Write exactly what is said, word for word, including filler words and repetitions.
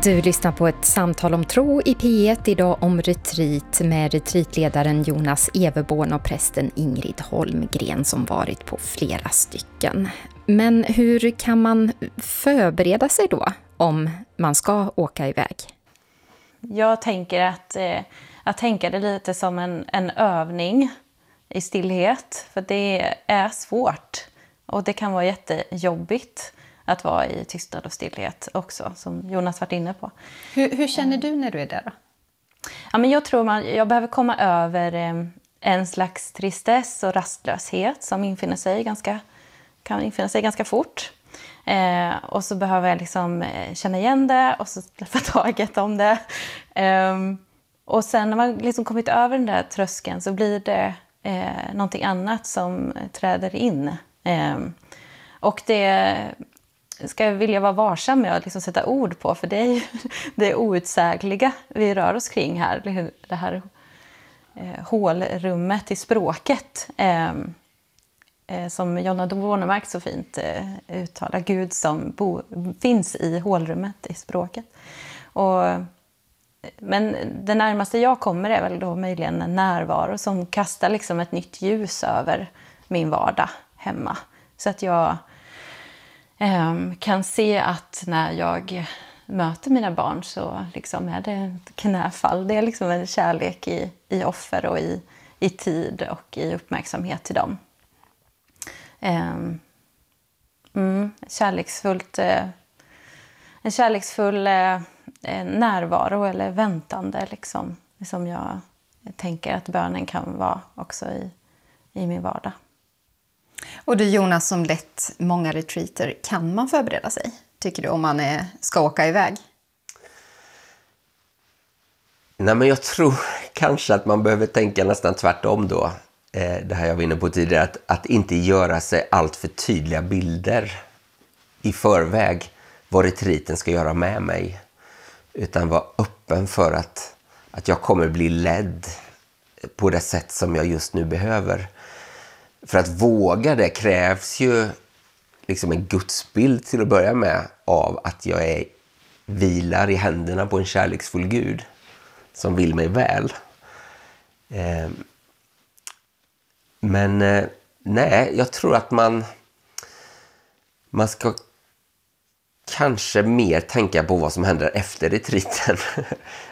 Du lyssnar på ett samtal om tro i P ett idag om retreat med retreatledaren Jonas Everborn och prästen Ingrid Holmgren som varit på flera stycken. Men hur kan man förbereda sig då om man ska åka iväg? Jag tänker att, eh, att tänka det lite som en, en övning i stillhet. För det är svårt och det kan vara jättejobbigt att vara i tystnad och stillhet också, som Jonas varit inne på. Hur, hur känner du när du är där då? Ja, men jag tror man, jag behöver komma över eh, en slags tristess och rastlöshet som infinner sig ganska, kan infinna sig ganska fort. Eh, och så behöver jag liksom eh, känna igen det och så släppa taget om det. Eh, och sen när man liksom kommit över den där tröskeln så blir det eh, någonting annat som träder in. Eh, och det ska jag vilja vara varsam med att liksom sätta ord på, för det är ju det outsägliga vi rör oss kring här. Det här eh, hålrummet i språket. Eh, eh, som Jonna Bornemark så fint eh, uttalar, Gud som bo, finns i hålrummet i språket. Och, men det närmaste jag kommer är väl då möjligen en närvaro som kastar liksom ett nytt ljus över min vardag hemma. Så att jag kan se att när jag möter mina barn så liksom är det ett knäfall. Det är liksom en kärlek i, i offer och i, i tid och i uppmärksamhet till dem. Mm, kärleksfullt, en kärleksfull närvaro eller väntande liksom, som jag tänker att bönen kan vara också i, i min vardag. Och du Jonas som lett många retreater, kan man förbereda sig, tycker du, om man är, ska åka iväg? Nej, men jag tror kanske att man behöver tänka nästan tvärtom då. Eh, det här jag var inne på tidigare, att, att inte göra sig allt för tydliga bilder i förväg vad retreaten ska göra med mig. Utan vara öppen för att, att jag kommer bli ledd på det sätt som jag just nu behöver. För att våga det krävs ju liksom en gudsbild till att börja med av att jag är, vilar i händerna på en kärleksfull Gud som vill mig väl. Eh, men eh, nej, jag tror att man, man ska kanske mer tänka på vad som händer efter retreaten